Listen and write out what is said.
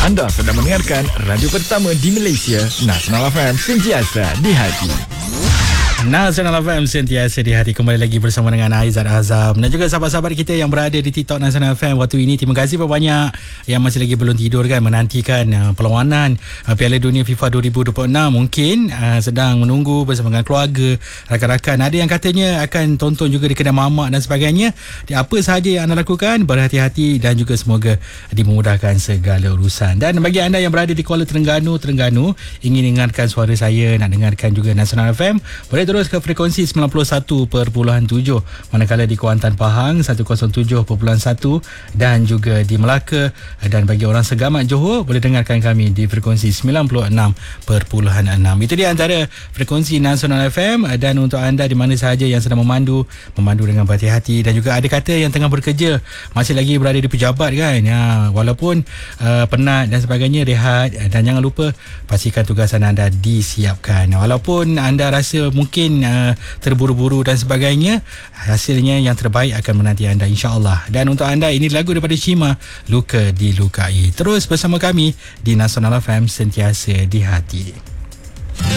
Anda sedang mendengarkan radio pertama di Malaysia, Nasional FM, sentiasa di hati. Nasional FM sentiasa di hati. Kembali lagi bersama dengan Aizat Azam dan juga sahabat-sahabat kita yang berada di TikTok Nasional FM waktu ini. Terima kasih banyak yang masih lagi belum tidur kan, menantikan perlawanan Piala Dunia FIFA 2026. Mungkin sedang menunggu bersama dengan keluarga, rakan-rakan. Ada yang katanya akan tonton juga di kedai mamak dan sebagainya. Apa sahaja yang anda lakukan, berhati-hati dan juga semoga dimudahkan segala urusan. Dan bagi anda yang berada di Kuala Terengganu, ingin dengarkan suara saya, nak dengarkan juga Nasional FM, boleh terus ke frekuensi 91.7, manakala di Kuantan Pahang 107.1 dan juga di Melaka. Dan bagi orang Segamat Johor, boleh dengarkan kami di frekuensi 96.6. Itu dia antara frekuensi Nasional FM. Dan untuk anda di mana sahaja yang sedang memandu dengan berhati-hati, dan juga ada kata yang tengah bekerja, masih lagi berada di pejabat kan, walaupun penat dan sebagainya, rehat dan jangan lupa pastikan tugasan anda disiapkan. Walaupun anda rasa mungkin terburu-buru dan sebagainya, hasilnya yang terbaik akan menanti anda, insya-Allah. Dan untuk anda, ini lagu daripada Shima, Luka Dilukai. Terus bersama kami di Nasional FM, sentiasa di hati.